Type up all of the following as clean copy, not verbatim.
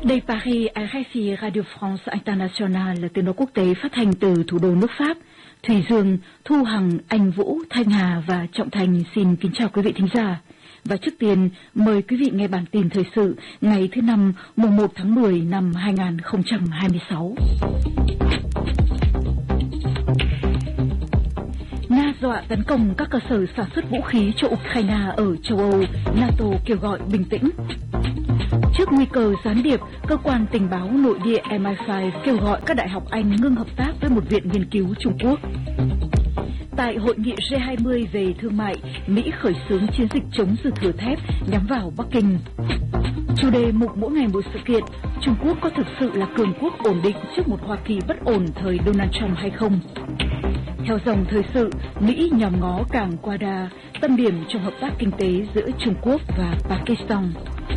Đây Paris, RFI Radio France International, tiếng nói quốc tế phát thanh từ thủ đô nước Pháp. Thủy Dương, Thu Hằng, Anh Vũ, Thanh Hà và Trọng Thành xin kính chào quý vị thính giả. Và trước tiên, mời quý vị nghe bản tin thời sự ngày thứ Năm, mùng 1 tháng 10 năm 2026. Nga dọa tấn công các cơ sở sản xuất vũ khí cho Ukraine ở châu Âu, NATO kêu gọi bình tĩnh. Trước nguy cơ gián điệp, cơ quan tình báo nội địa MI5 kêu gọi các đại học Anh ngưng hợp tác với một viện nghiên cứu Trung Quốc. Tại hội nghị G20 về thương mại, Mỹ khởi xướng chiến dịch chống dư thừa thép nhắm vào Bắc Kinh. Chủ đề mục mỗi ngày một sự kiện, Trung Quốc có thực sự là cường quốc ổn định trước một Hoa Kỳ bất ổn thời Donald Trump hay không? Theo dòng thời sự, Mỹ nhòm ngó cảng Gwadar, tâm điểm trong hợp tác kinh tế giữa Trung Quốc và Pakistan.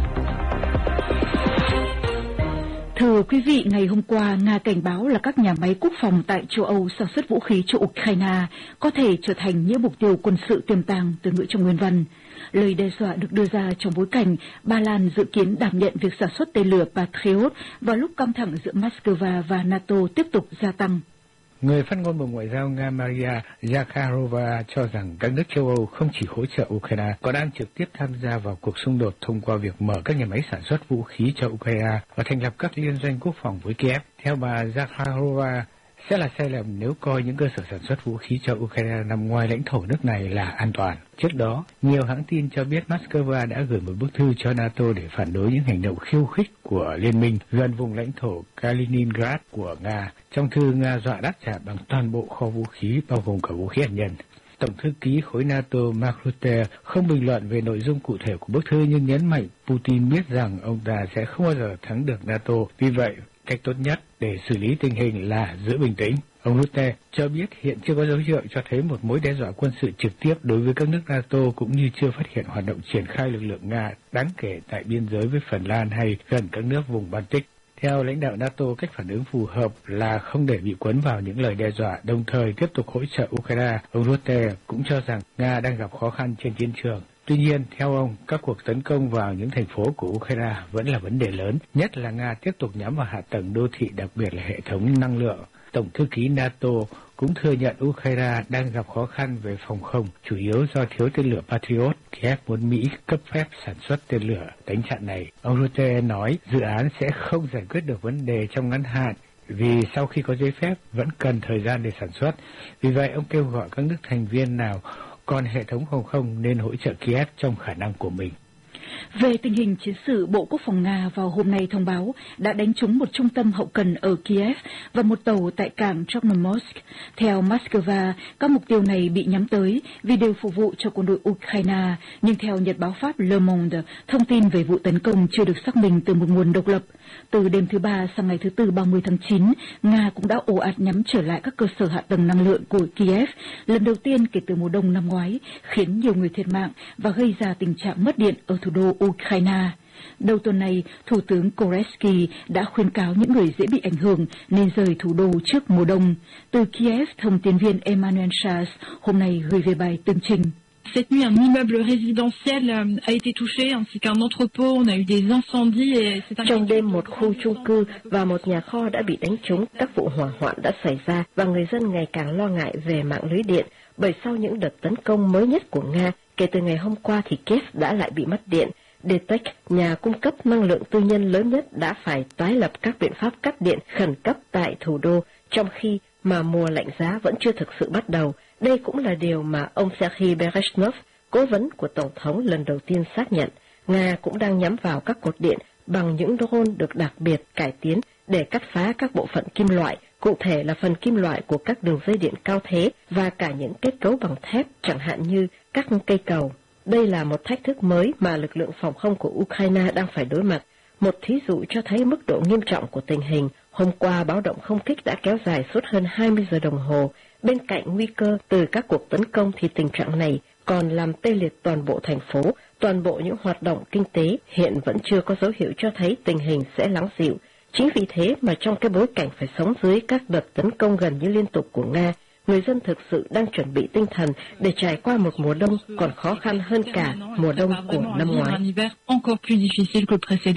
Thưa quý vị, ngày hôm qua, Nga cảnh báo là các nhà máy quốc phòng tại châu Âu sản xuất vũ khí cho Ukraine có thể trở thành những mục tiêu quân sự tiềm tàng, từ ngữ trong nguyên văn. Lời đe dọa được đưa ra trong bối cảnh Ba Lan dự kiến đảm nhận việc sản xuất tên lửa Patriot vào lúc căng thẳng giữa Moscow và NATO tiếp tục gia tăng. Người phát ngôn Bộ Ngoại giao Nga Maria Zakharova cho rằng các nước châu Âu không chỉ hỗ trợ Ukraine, còn đang trực tiếp tham gia vào cuộc xung đột thông qua việc mở các nhà máy sản xuất vũ khí cho Ukraine và thành lập các liên doanh quốc phòng với Kiev. Theo bà Zakharova, sẽ là sai lầm nếu coi những cơ sở sản xuất vũ khí cho Ukraine nằm ngoài lãnh thổ nước này là an toàn. Trước đó, nhiều hãng tin cho biết Moscow đã gửi một bức thư cho NATO để phản đối những hành động khiêu khích của liên minh gần vùng lãnh thổ Kaliningrad của Nga. Trong thư, Nga dọa đáp trả bằng toàn bộ kho vũ khí, bao gồm cả vũ khí hạt nhân. Tổng thư ký khối NATO Mark Rutte không bình luận về nội dung cụ thể của bức thư, nhưng nhấn mạnh Putin biết rằng ông ta sẽ không bao giờ thắng được NATO. Vì vậy, cách tốt nhất để xử lý tình hình là giữ bình tĩnh. Ông Rutte cho biết hiện chưa có dấu hiệu cho thấy một mối đe dọa quân sự trực tiếp đối với các nước NATO, cũng như chưa phát hiện hoạt động triển khai lực lượng Nga đáng kể tại biên giới với Phần Lan hay gần các nước vùng Baltic. Theo lãnh đạo NATO, cách phản ứng phù hợp là không để bị cuốn vào những lời đe dọa, đồng thời tiếp tục hỗ trợ Ukraine. Ông Rutte cũng cho rằng Nga đang gặp khó khăn trên chiến trường. Tuy nhiên, theo ông, các cuộc tấn công vào những thành phố của Ukraine vẫn là vấn đề lớn, nhất là Nga tiếp tục nhắm vào hạ tầng đô thị, đặc biệt là hệ thống năng lượng. Tổng thư ký NATO cũng thừa nhận Ukraine đang gặp khó khăn về phòng không, chủ yếu do thiếu tên lửa Patriot. Kiev muốn Mỹ cấp phép sản xuất tên lửa đánh chặn này. Ông Rutte nói dự án sẽ không giải quyết được vấn đề trong ngắn hạn, vì sau khi có giấy phép vẫn cần thời gian để sản xuất. Vì vậy, ông kêu gọi các nước thành viên nào còn hệ thống phòng không nên hỗ trợ Kiev trong khả năng của mình. Về tình hình chiến sự, Bộ Quốc phòng Nga vào hôm nay thông báo đã đánh trúng một trung tâm hậu cần ở Kiev và một tàu tại cảng Chornomorsk. Theo Moscow, các mục tiêu này bị nhắm tới vì đều phục vụ cho quân đội Ukraine, nhưng theo nhật báo Pháp Le Monde, thông tin về vụ tấn công chưa được xác minh từ một nguồn độc lập. Từ đêm thứ Ba sang ngày thứ Tư 30 tháng 9, Nga cũng đã ồ ạt nhắm trở lại các cơ sở hạ tầng năng lượng của Kiev, lần đầu tiên kể từ mùa đông năm ngoái, khiến nhiều người thiệt mạng và gây ra tình trạng mất điện ở thủ đô Ukraine. Đầu tuần này, Thủ tướng Koretsky đã khuyên cáo những người dễ bị ảnh hưởng nên rời thủ đô trước mùa đông. Từ Kiev, thông tin viên Emmanuel Charles hôm nay gửi về bài tường trình. Cette nuit, un immeuble résidentiel a été touché, ainsi qu'un entrepôt. On a eu des incendies et c'est un... Trong đêm, một khu chung cư và một nhà kho đã bị đánh trúng. Các vụ hỏa hoạn đã xảy ra và người dân ngày càng lo ngại về mạng lưới điện. Bởi sau những đợt tấn công mới nhất của Nga, kể từ ngày hôm qua thì Kiev đã lại bị mất điện. DTEK, nhà cung cấp năng lượng tư nhân lớn nhất, đã phải tái lập các biện pháp cắt điện khẩn cấp tại thủ đô, trong khi mà mùa lạnh giá vẫn chưa thực sự bắt đầu. Đây cũng là điều mà ông Serhiy Berezhnov, cố vấn của Tổng thống, lần đầu tiên xác nhận. Nga cũng đang nhắm vào các cột điện bằng những drone được đặc biệt cải tiến để cắt phá các bộ phận kim loại, cụ thể là phần kim loại của các đường dây điện cao thế và cả những kết cấu bằng thép, chẳng hạn như các cây cầu. Đây là một thách thức mới mà lực lượng phòng không của Ukraine đang phải đối mặt. Một thí dụ cho thấy mức độ nghiêm trọng của tình hình, hôm qua báo động không kích đã kéo dài suốt hơn 20 giờ đồng hồ. Bên cạnh nguy cơ từ các cuộc tấn công thì tình trạng này còn làm tê liệt toàn bộ thành phố, toàn bộ những hoạt động kinh tế hiện vẫn chưa có dấu hiệu cho thấy tình hình sẽ lắng dịu. Chính vì thế mà trong cái bối cảnh phải sống dưới các đợt tấn công gần như liên tục của Nga, người dân thực sự đang chuẩn bị tinh thần để trải qua một mùa đông còn khó khăn hơn cả mùa đông của năm ngoái.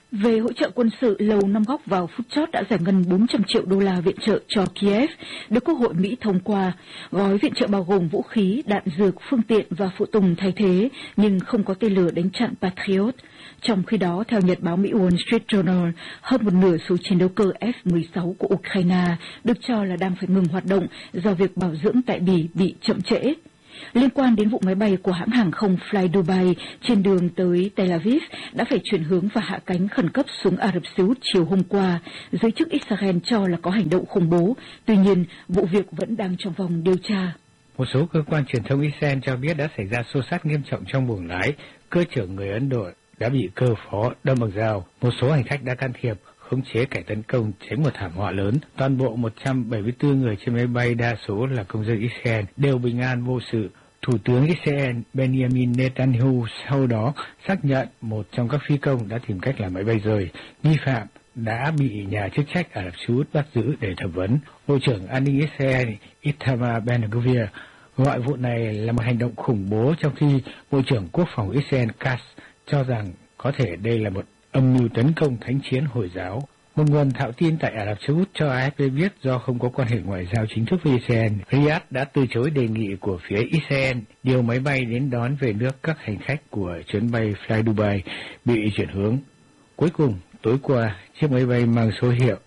Về hỗ trợ quân sự, Lầu Năm Góc vào phút chót đã giải ngân 400 triệu đô la viện trợ cho Kiev, được Quốc hội Mỹ thông qua. Gói viện trợ bao gồm vũ khí, đạn dược, phương tiện và phụ tùng thay thế, nhưng không có tên lửa đánh chặn Patriot. Trong khi đó, theo nhật báo Mỹ Wall Street Journal, hơn một nửa số chiến đấu cơ F-16 của Ukraine được cho là đang phải ngừng hoạt động do việc bảo dưỡng tại Bỉ bị chậm trễ. Liên quan đến vụ máy bay của hãng hàng không Fly Dubai trên đường tới Tel Aviv đã phải chuyển hướng và hạ cánh khẩn cấp xuống Ả Rập Xê Út chiều hôm qua, giới chức Israel cho là có hành động khủng bố. Tuy nhiên, vụ việc vẫn đang trong vòng điều tra. Một số cơ quan truyền thông Israel cho biết đã xảy ra xô xát nghiêm trọng trong buồng lái. Cơ trưởng người Ấn Độ đã bị cơ phó đâm bằng dao. Một số hành khách đã can thiệp, khống chế kẻ tấn công tránh một thảm họa lớn. Toàn bộ 174 người trên máy bay, đa số là công dân Israel, đều bình an vô sự. Thủ tướng Israel Benjamin Netanyahu sau đó xác nhận một trong các phi công đã tìm cách làm máy bay rơi. Nghi phạm đã bị nhà chức trách Ả Rập Xê Út bắt giữ để thẩm vấn. Bộ trưởng An ninh Israel Itamar Ben-Gvir gọi vụ này là một hành động khủng bố, trong khi Bộ trưởng Quốc phòng Israel Katz cho rằng có thể đây là một âm mưu tấn công thánh chiến Hồi giáo. Một nguồn thạo tin tại Ả Rập Xê Út cho AFP biết do không có quan hệ ngoại giao chính thức với Israel, Riyadh đã từ chối đề nghị của phía Israel điều máy bay đến đón về nước các hành khách của chuyến bay Fly Dubai bị chuyển hướng. Cuối cùng, tối qua, chiếc máy bay mang số hiệu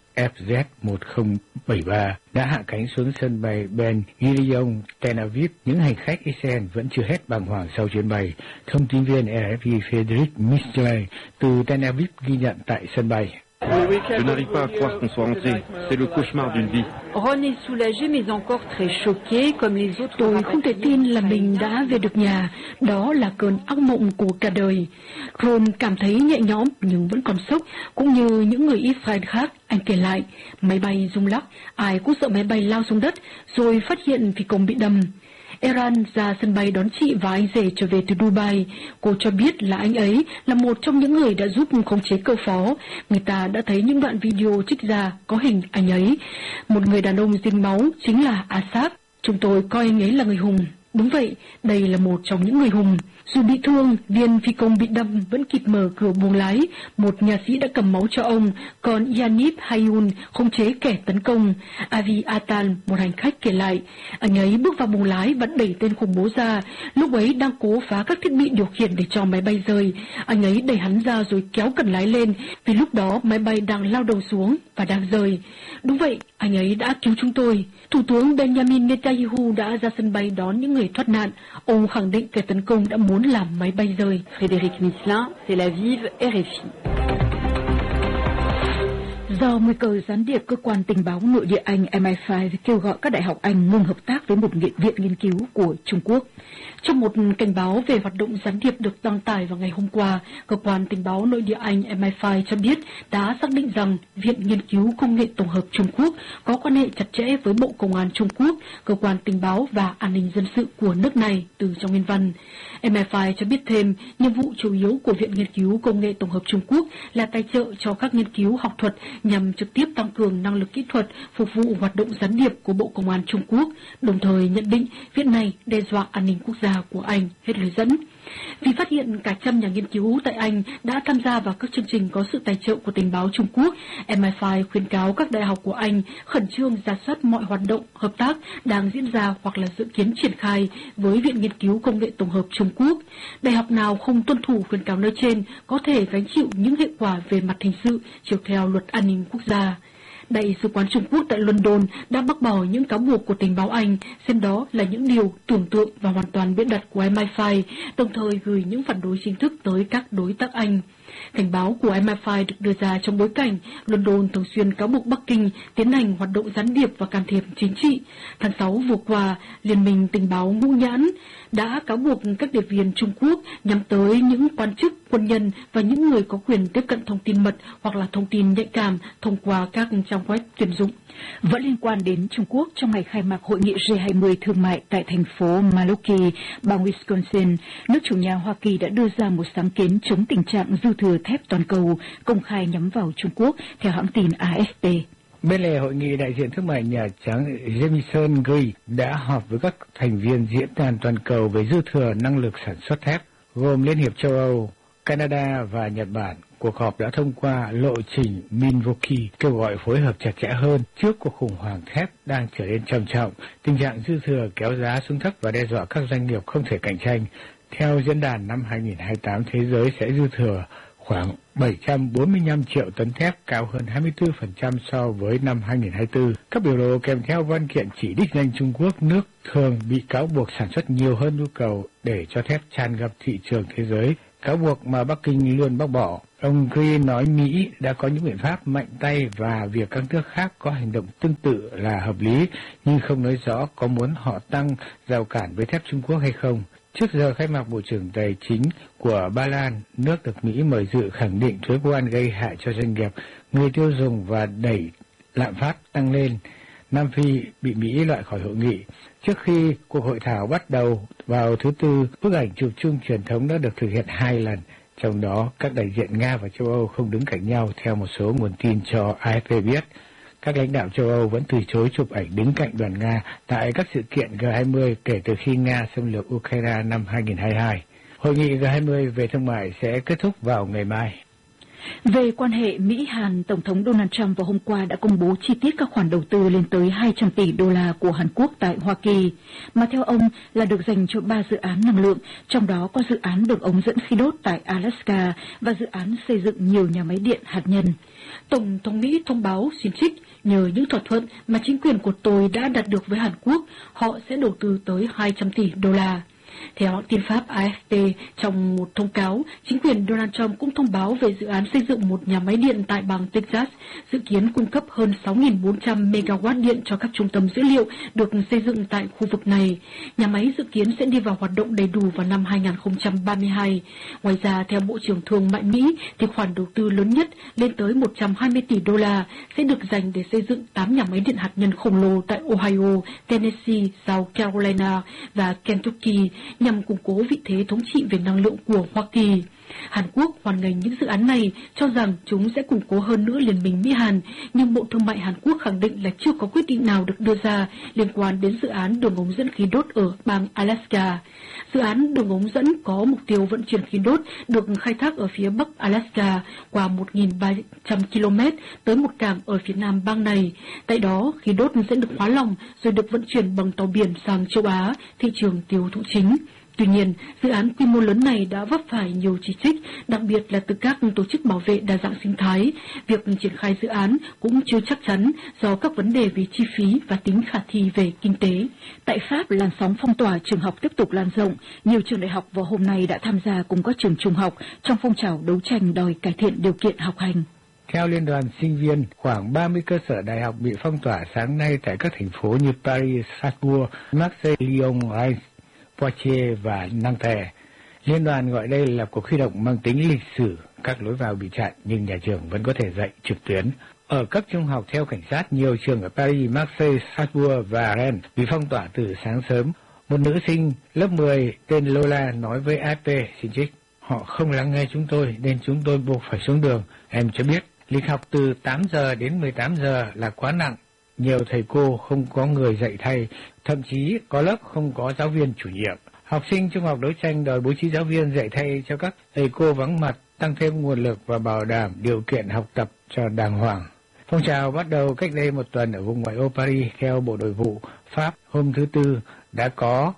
FZ-1073 đã hạ cánh xuống sân bay Ben Gurion, Tel Aviv. Những hành khách Israel vẫn chưa hết bàng hoàng sau chuyến bay. Thông tin viên RFI Frédéric Michelet từ Tel Aviv ghi nhận tại sân bay. Je n'arrive pas à croire qu'on soit rentré. C'est le cauchemar d'une vie. Ron est soulagé mais encore très choqué comme les autres. Tôi không thể tin là mình đã về được nhà. Đó là cơn ác mộng của cả đời. Ron cảm thấy nhẹ nhõm nhưng vẫn còn sốc, cũng như những người Israel khác. Anh kể lại, máy bay rung lắc, ai cũng sợ máy bay lao xuống đất, rồi phát hiện phi công bị đâm. Eran ra sân bay đón chị và anh rể trở về từ Dubai. Cô cho biết là anh ấy là một trong những người đã giúp khống chế cơ phó. Người ta đã thấy những đoạn video trích ra có hình anh ấy. Một người đàn ông dính máu chính là Asaf. Chúng tôi coi anh ấy là người hùng. Đúng vậy, đây là một trong những người hùng. Dù bị thương, viên phi công bị đâm vẫn kịp mở cửa buồng lái. Một nha sĩ đã cầm máu cho ông, còn Yanib Hayun khống chế kẻ tấn công. Avi Atan, một hành khách kể lại, anh ấy bước vào buồng lái và đẩy tên khủng bố ra. Lúc ấy đang cố phá các thiết bị điều khiển để cho máy bay rơi. Anh ấy đẩy hắn ra rồi kéo cần lái lên, vì lúc đó máy bay đang lao đầu xuống và đang rơi. Đúng vậy, anh ấy đã cứu chúng tôi. Thủ tướng Benjamin Netanyahu đã ra sân bay đón những người thoát nạn. Ông khẳng định kẻ tấn công đã muốn làm máy bay rơi. Frédéric Michelet, Tel Aviv, RFI. Do nguy cơ gián điệp, cơ quan tình báo nội địa Anh MI5 kêu gọi các đại học Anh ngừng hợp tác với một viện nghiên cứu của Trung Quốc. Trong một cảnh báo về hoạt động gián điệp được đăng tải vào ngày hôm qua, cơ quan tình báo nội địa Anh MI5 cho biết đã xác định rằng Viện Nghiên cứu Công nghệ Tổng hợp Trung Quốc có quan hệ chặt chẽ với Bộ Công an Trung Quốc, cơ quan tình báo và an ninh dân sự của nước này từ trong nguyên văn. MI5 cho biết thêm, nhiệm vụ chủ yếu của Viện Nghiên cứu Công nghệ Tổng hợp Trung Quốc là tài trợ cho các nghiên cứu học thuật nhằm trực tiếp tăng cường năng lực kỹ thuật phục vụ hoạt động gián điệp của Bộ Công an Trung Quốc, đồng thời nhận định viện này đe dọa an ninh quốc gia của Anh, hết lời dẫn. Vì phát hiện cả trăm nhà nghiên cứu tại Anh đã tham gia vào các chương trình có sự tài trợ của tình báo Trung Quốc, MI5 khuyến cáo các đại học của Anh khẩn trương rà soát mọi hoạt động hợp tác đang diễn ra hoặc là dự kiến triển khai với Viện Nghiên cứu Công nghệ Tổng hợp Trung Quốc. Đại học nào không tuân thủ khuyến cáo nói trên có thể gánh chịu những hệ quả về mặt hình sự chiếu theo luật an ninh quốc gia. Đại sứ quán Trung Quốc tại London đã bác bỏ những cáo buộc của tình báo Anh, xem đó là những điều tưởng tượng và hoàn toàn bịa đặt của MI5, đồng thời gửi những phản đối chính thức tới các đối tác Anh. Cảnh báo của MI5 được đưa ra trong bối cảnh London thường xuyên cáo buộc Bắc Kinh tiến hành hoạt động gián điệp và can thiệp chính trị. Tháng 6 vừa qua, Liên minh tình báo Ngũ Nhãn đã cáo buộc các điệp viên Trung Quốc nhắm tới những quan chức, quân nhân và những người có quyền tiếp cận thông tin mật hoặc là thông tin nhạy cảm thông qua các trang web tuyển dụng. Vẫn liên quan đến Trung Quốc, trong ngày khai mạc hội nghị G20 thương mại tại thành phố Milwaukee, bang Wisconsin, nước chủ nhà Hoa Kỳ đã đưa ra một sáng kiến chống tình trạng dư thừa thép toàn cầu công khai nhắm vào Trung Quốc, theo hãng tin AFP. Bên lề hội nghị, đại diện thương mại Nhà Trắng Jamieson Gray đã họp với các thành viên diễn đàn toàn cầu về dư thừa năng lực sản xuất thép, gồm Liên hiệp châu Âu, Canada và Nhật Bản, cuộc họp đã thông qua lộ trình Milwaukee kêu gọi phối hợp chặt chẽ hơn trước cuộc khủng hoảng thép đang trở nên trầm trọng, tình trạng dư thừa kéo giá xuống thấp và đe dọa các doanh nghiệp không thể cạnh tranh. Theo diễn đàn, năm 2028 thế giới sẽ dư thừa khoảng 745 triệu tấn thép, cao hơn 24% so với năm 2024. Các biểu đồ kèm theo văn kiện chỉ đích danh Trung Quốc, nước thường bị cáo buộc sản xuất nhiều hơn nhu cầu để cho thép tràn ngập thị trường thế giới, cáo buộc mà Bắc Kinh luôn bác bỏ. Ông Green nói Mỹ đã có những biện pháp mạnh tay và việc các nước khác có hành động tương tự là hợp lý, nhưng không nói rõ có muốn họ tăng rào cản với thép Trung Quốc hay không. Trước giờ khai mạc, Bộ trưởng Tài chính của Ba Lan, nước được Mỹ mời dự, khẳng định thuế quan gây hại cho doanh nghiệp, người tiêu dùng và đẩy lạm phát tăng lên. Nam Phi bị Mỹ loại khỏi hội nghị. Trước khi cuộc hội thảo bắt đầu vào thứ Tư, bức ảnh chụp chung truyền thống đã được thực hiện 2 lần. Trong đó, các đại diện Nga và châu Âu không đứng cạnh nhau, theo một số nguồn tin cho AFP biết. Các lãnh đạo châu Âu vẫn từ chối chụp ảnh đứng cạnh đoàn Nga tại các sự kiện G20 kể từ khi Nga xâm lược Ukraine năm 2022. Hội nghị G20 về thương mại sẽ kết thúc vào ngày mai. Về quan hệ Mỹ-Hàn, Tổng thống Donald Trump vào hôm qua đã công bố chi tiết các khoản đầu tư lên tới 200 tỷ đô la của Hàn Quốc tại Hoa Kỳ, mà theo ông là được dành cho 3 dự án năng lượng, trong đó có dự án đường ống dẫn khí đốt tại Alaska và dự án xây dựng nhiều nhà máy điện hạt nhân. Tổng thống Mỹ thông báo xin trích, nhờ những thỏa thuận mà chính quyền của tôi đã đạt được với Hàn Quốc, họ sẽ đầu tư tới 200 tỷ đô la. Theo tin Pháp AFP, trong một thông cáo, chính quyền Donald Trump cũng thông báo về dự án xây dựng một nhà máy điện tại bang Texas, dự kiến cung cấp hơn 6.400 MW điện cho các trung tâm dữ liệu được xây dựng tại khu vực này. Nhà máy dự kiến sẽ đi vào hoạt động đầy đủ vào năm 2032. Ngoài ra, theo Bộ trưởng Thương mại Mỹ, thì khoản đầu tư lớn nhất lên tới 120 tỷ đô la sẽ được dành để xây dựng 8 nhà máy điện hạt nhân khổng lồ tại Ohio, Tennessee, South Carolina và Kentucky, nhằm củng cố vị thế thống trị về năng lượng của Hoa Kỳ. Hàn Quốc hoan nghênh những dự án này, cho rằng chúng sẽ củng cố hơn nữa liên minh Mỹ-Hàn, nhưng Bộ Thương mại Hàn Quốc khẳng định là chưa có quyết định nào được đưa ra liên quan đến dự án đường ống dẫn khí đốt ở bang Alaska. Dự án đường ống dẫn có mục tiêu vận chuyển khí đốt được khai thác ở phía bắc Alaska qua 1.300 km tới một cảng ở phía nam bang này. Tại đó, khí đốt sẽ được hóa lỏng rồi được vận chuyển bằng tàu biển sang châu Á, thị trường tiêu thụ chính. Tuy nhiên, dự án quy mô lớn này đã vấp phải nhiều chỉ trích, đặc biệt là từ các tổ chức bảo vệ đa dạng sinh thái. Việc triển khai dự án cũng chưa chắc chắn do các vấn đề về chi phí và tính khả thi về kinh tế. Tại Pháp, làn sóng phong tỏa trường học tiếp tục lan rộng. Nhiều trường đại học vào hôm nay đã tham gia cùng các trường trung học trong phong trào đấu tranh đòi cải thiện điều kiện học hành. Theo Liên đoàn Sinh viên, khoảng 30 cơ sở đại học bị phong tỏa sáng nay tại các thành phố như Paris, Strasbourg, Marseille, Lyon, Reims, Poitiers và Nantes. Liên đoàn gọi đây là cuộc huy động mang tính lịch sử, các lối vào bị chặn nhưng nhà trường vẫn có thể dạy trực tuyến. Ở các trung học theo cảnh sát, nhiều trường ở Paris, Marseille, Strasbourg và Rennes bị phong tỏa từ sáng sớm. Một nữ sinh lớp 10 tên Lola nói với AFP xin trích: "Họ không lắng nghe chúng tôi nên chúng tôi buộc phải xuống đường. Em cho biết lịch học từ 8 giờ đến 18 giờ là quá nặng. Nhiều thầy cô không có người dạy thay, thậm chí có lớp không có giáo viên chủ nhiệm. Học sinh trung học đấu tranh đòi bố trí giáo viên dạy thay cho các thầy cô vắng mặt, tăng thêm nguồn lực và bảo đảm điều kiện học tập cho đàng hoàng." Phong trào bắt đầu cách đây một tuần ở vùng ngoại ô Paris. Theo Bộ Nội vụ Pháp, hôm thứ Tư đã có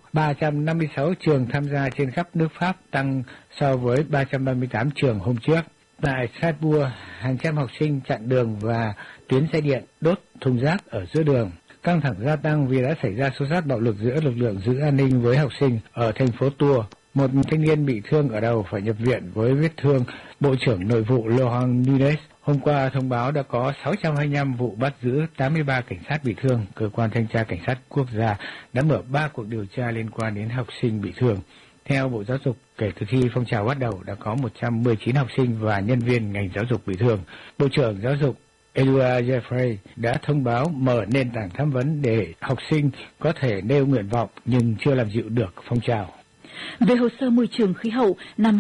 356 trường tham gia trên khắp nước Pháp, tăng so với 338 trường hôm trước. Tại Strasbourg, hàng trăm học sinh chặn đường và tuyến xe điện, đốt thùng rác ở giữa đường. Căng thẳng gia tăng vì đã xảy ra xô xát bạo lực giữa lực lượng giữ an ninh với học sinh ở thành phố Tours. Một thanh niên bị thương ở đầu phải nhập viện với vết thương. Bộ trưởng Nội vụ Laurent Nunez hôm qua thông báo đã có 625 vụ bắt giữ, 83 cảnh sát bị thương. Cơ quan thanh tra cảnh sát quốc gia đã mở 3 cuộc điều tra liên quan đến học sinh bị thương. Theo Bộ Giáo dục, kể từ khi phong trào bắt đầu đã có 119 học sinh và nhân viên ngành giáo dục bị thương. Bộ trưởng Giáo dục Edouard Jeffrey đã thông báo mở nền tảng tham vấn để học sinh có thể nêu nguyện vọng nhưng chưa làm dịu được phong trào. Về hồ sơ môi trường khí hậu, năm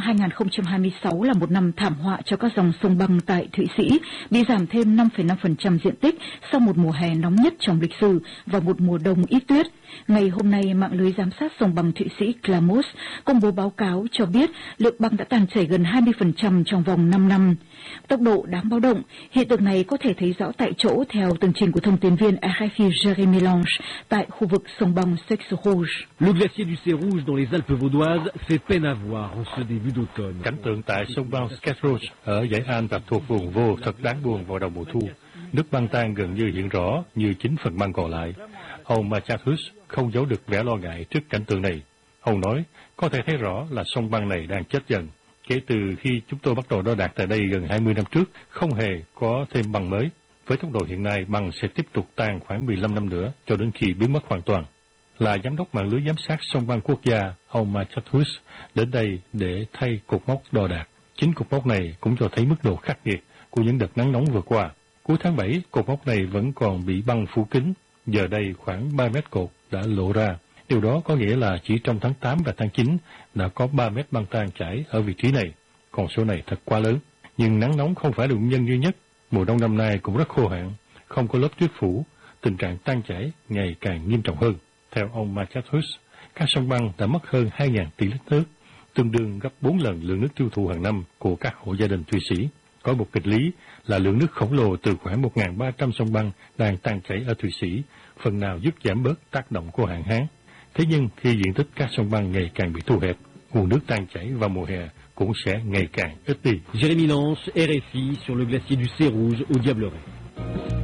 2026 là một năm thảm họa cho các dòng sông băng tại Thụy Sĩ, bị giảm thêm 5,5% diện tích sau một mùa hè nóng nhất trong lịch sử và một mùa đông ít tuyết. Ngày hôm nay, mạng lưới giám sát sông băng Thụy Sĩ Clamus công bố báo cáo cho biết lượng băng đã tan chảy gần 20% trong vòng 5 năm. Tốc độ đáng báo động, hiện tượng này có thể thấy rõ tại chỗ theo tường trình của thông tin viên RFI Jérémy Lange tại khu vực sông băng Sexe-Rouge. Le glacier du Sexe-Rouge dans les Alpes vaudoises fait peine à voir en ce début d'automne. Cảnh tượng tại sông băng Sexe-Rouge ở dãy Alpes thuộc vùng Vaud thật đáng buồn vào đầu mùa thu. Nước băng tan gần như hiện rõ như 9 phần băng còn lại. Ông Machathus không giấu được vẻ lo ngại trước cảnh tượng này. Ông nói, có thể thấy rõ là sông băng này đang chết dần. Kể từ khi chúng tôi bắt đầu đo đạc tại đây gần 20 năm trước, không hề có thêm băng mới. Với tốc độ hiện nay, băng sẽ tiếp tục tan khoảng 15 năm nữa cho đến khi biến mất hoàn toàn. Là giám đốc mạng lưới giám sát sông băng quốc gia, ông Machathus đến đây để thay cột mốc đo đạc. Chính cột mốc này cũng cho thấy mức độ khắc nghiệt của những đợt nắng nóng vừa qua. Cuối tháng 7, cột mốc này vẫn còn bị băng phủ kín. Giờ đây khoảng 3 mét cột đã lộ ra. Điều đó có nghĩa là chỉ trong tháng 8 và tháng 9 đã có 3 mét băng tan chảy ở vị trí này. Con số này thật quá lớn. Nhưng nắng nóng không phải là nguyên nhân duy nhất. Mùa đông năm nay cũng rất khô hạn, không có lớp tuyết phủ. Tình trạng tan chảy ngày càng nghiêm trọng hơn. Theo ông Machathus, các sông băng đã mất hơn 2.000 tỷ lít nước, tương đương gấp 4 lần lượng nước tiêu thụ hàng năm của các hộ gia đình Thụy Sĩ. Có một nghịch lý là lượng nước khổng lồ từ khoảng 1.300 sông băng đang tan chảy ở Thụy Sĩ, phần nào giúp giảm bớt tác động của hạn hán. Thế nhưng khi diện tích các sông băng ngày càng bị thu hẹp, nguồn nước tan chảy vào mùa hè cũng sẽ ngày càng ít đi. Jérémy Lange, RFI sur le glacier du Sexe-Rouge au Diableret.